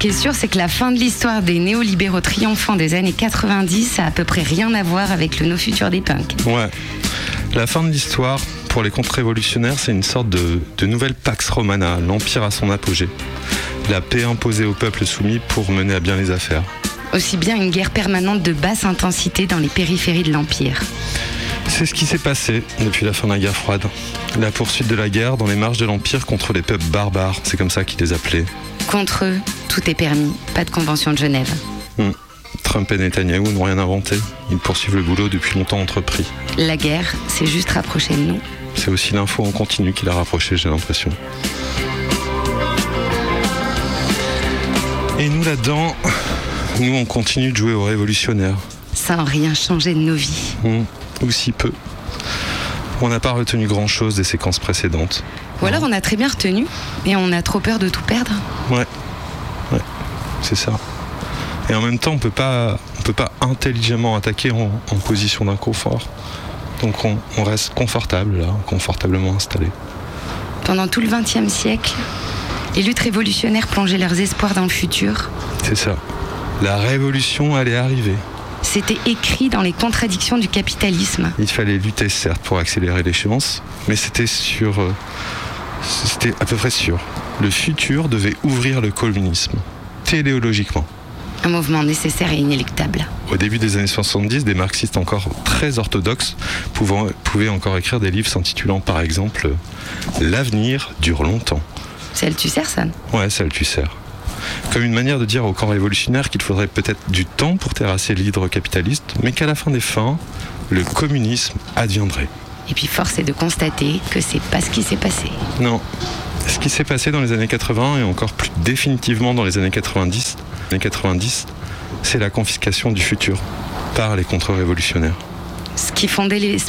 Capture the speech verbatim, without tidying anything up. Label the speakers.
Speaker 1: qui est sûr, c'est que la fin de l'histoire des néolibéraux triomphants des années quatre-vingt-dix a à peu près rien à voir avec le no futur des punks.
Speaker 2: Ouais. La fin de l'histoire, pour les contre-révolutionnaires, c'est une sorte de, de nouvelle Pax Romana, l'Empire à son apogée. La paix imposée au peuple soumis pour mener à bien les affaires.
Speaker 1: Aussi bien une guerre permanente de basse intensité dans les périphéries de l'Empire.
Speaker 2: C'est ce qui s'est passé depuis la fin de la guerre froide. La poursuite de la guerre dans les marges de l'Empire contre les peuples barbares, c'est comme ça qu'ils les appelaient.
Speaker 1: Contre eux, tout est permis, pas de convention de Genève.
Speaker 2: Mmh. Trump et Netanyahou n'ont rien inventé. Ils poursuivent le boulot depuis longtemps entrepris.
Speaker 1: La guerre, c'est juste rapproché de nous.
Speaker 2: C'est aussi l'info en continu qui l'a rapproché, j'ai l'impression. Et nous là-dedans, nous on continue de jouer aux révolutionnaires.
Speaker 1: Sans rien changer de nos vies.
Speaker 2: Mmh. Ou si peu. On n'a pas retenu grand-chose des séquences précédentes.
Speaker 1: Ou alors on a très bien retenu et on a trop peur de tout perdre.
Speaker 2: Ouais, ouais, c'est ça. Et en même temps, on peut pas, on peut pas intelligemment attaquer en, en position d'inconfort. Donc on, on reste confortable là, confortablement installé.
Speaker 1: Pendant tout le vingtième siècle, les luttes révolutionnaires plongeaient leurs espoirs dans le futur.
Speaker 2: C'est ça. La révolution allait arriver.
Speaker 1: C'était écrit dans les contradictions du capitalisme.
Speaker 2: Il fallait lutter certes pour accélérer l'échéance, mais c'était sûr, euh, c'était à peu près sûr. Le futur devait ouvrir le communisme, téléologiquement.
Speaker 1: Un mouvement nécessaire et inéluctable.
Speaker 2: Au début des années soixante-dix, des marxistes encore très orthodoxes pouvant, pouvaient encore écrire des livres s'intitulant par exemple « L'avenir dure longtemps ».
Speaker 1: C'est Althusser, ça ?
Speaker 2: Ouais, c'est Althusser. Comme une manière de dire au camp révolutionnaire qu'il faudrait peut-être du temps pour terrasser l'hydre capitaliste, mais qu'à la fin des fins, le communisme adviendrait.
Speaker 1: Et puis force est de constater que c'est pas ce qui s'est passé.
Speaker 2: Non. Ce qui s'est passé dans les années quatre-vingts et encore plus définitivement dans les années quatre-vingt-dix, les quatre-vingt-dix, c'est la confiscation du futur par les contre-révolutionnaires.
Speaker 1: Ce qui fondait les